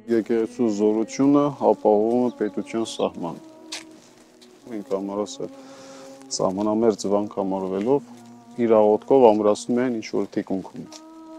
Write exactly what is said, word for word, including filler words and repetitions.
Եկեղեցու զորությունը ապահովում է պետության սահմանը։ Մենք համար ասը սահմանամերձ վանք համարվելով իր աղոթքով ամրացնում են ինչ որ թիկունքում։